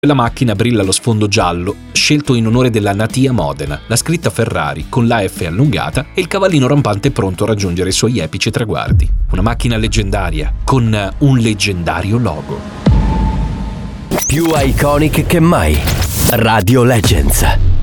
La macchina brilla allo sfondo giallo, scelto in onore della Natia Modena, la scritta Ferrari con la F allungata e il cavallino rampante pronto a raggiungere i suoi epici traguardi. Una macchina leggendaria, con un leggendario logo. Più iconic che mai. Radio Legends.